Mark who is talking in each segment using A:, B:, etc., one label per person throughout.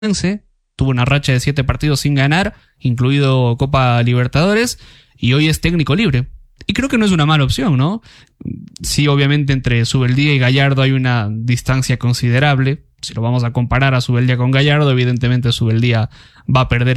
A: tuvo una racha de 7 partidos sin ganar, incluido Copa Libertadores, y hoy es técnico libre. Y creo que no es una mala opción, ¿no? Sí, obviamente entre Zubeldía y Gallardo hay una distancia considerable. Si lo vamos a comparar a Zubeldía con Gallardo, evidentemente Zubeldía va a perder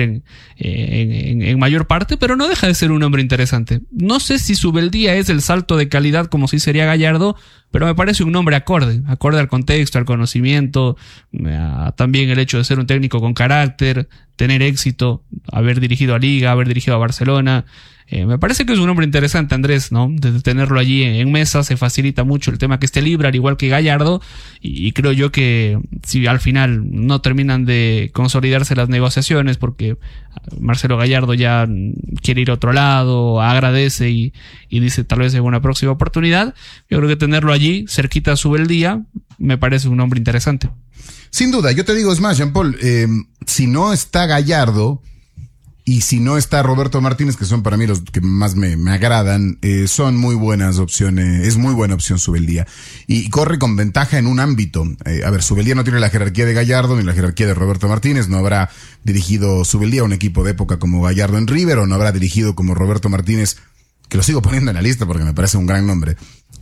A: en mayor parte, pero no deja de ser un hombre interesante. No sé si Zubeldía es el salto de calidad como si sería Gallardo, pero me parece un nombre acorde al contexto, al conocimiento, también el hecho de ser un técnico con carácter, tener éxito, haber dirigido a Liga, haber dirigido a Barcelona. Me parece que es un hombre interesante, Andrés, ¿no? De tenerlo allí en mesa se facilita mucho el tema que esté libre, al igual que Gallardo, y creo yo que si al final no terminan de consolidarse las negociaciones porque Marcelo Gallardo ya quiere ir a otro lado, agradece y dice tal vez en una próxima oportunidad, yo creo que tenerlo allí cerquita a Zubeldía me parece un hombre interesante.
B: Sin duda, yo te digo, es más, Jean-Paul, si no está Gallardo y si no está Roberto Martínez, que son para mí los que más me agradan, son muy buenas opciones, es muy buena opción Zubeldía. Y corre con ventaja en un ámbito. A ver, Zubeldía no tiene la jerarquía de Gallardo ni la jerarquía de Roberto Martínez, no habrá dirigido Zubeldía a un equipo de época como Gallardo en River, o no habrá dirigido como Roberto Martínez, que lo sigo poniendo en la lista porque me parece un gran nombre,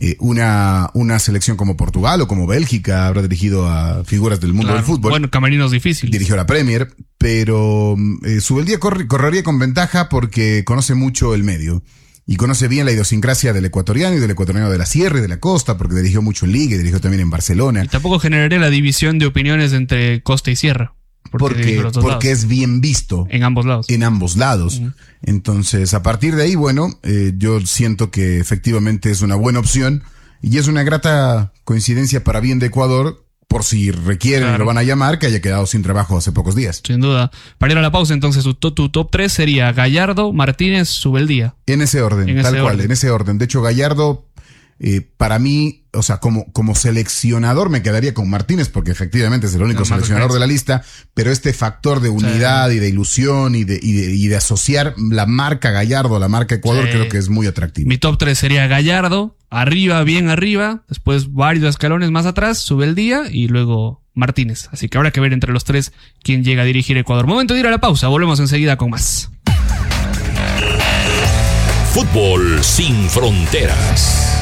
B: una selección como Portugal o como Bélgica, habrá dirigido a figuras del mundo del fútbol.
A: Bueno, camerinos difíciles.
B: Dirigió la Premier, pero Zubeldía correría con ventaja porque conoce mucho el medio y conoce bien la idiosincrasia del ecuatoriano y del ecuatoriano de la sierra y de la costa, porque dirigió mucho en Liga y dirigió también en Barcelona.
A: Y tampoco generaría la división de opiniones entre costa y sierra.
B: Porque es bien visto.
A: En ambos lados.
B: En ambos lados. Uh-huh. Entonces, a partir de ahí, bueno, yo siento que efectivamente es una buena opción y es una grata coincidencia para bien de Ecuador, por si requieren y lo van a llamar, que haya quedado sin trabajo hace pocos días.
A: Sin duda. Para ir a la pausa, entonces, tu top 3 sería Gallardo, Martínez, Zubeldía.
B: En ese orden, en ese orden. De hecho, Gallardo, para mí, o sea, como seleccionador me quedaría con Martínez, porque efectivamente es el único seleccionador de la lista, pero este factor de unidad y de ilusión y de asociar la marca Gallardo a la marca Ecuador, creo que es muy atractivo.
A: Mi top 3 sería Gallardo, arriba, bien arriba, después varios escalones más atrás, Zubeldía y luego Martínez. Así que habrá que ver entre los tres quién llega a dirigir Ecuador. Momento de ir a la pausa, volvemos enseguida con más.
C: Fútbol sin fronteras.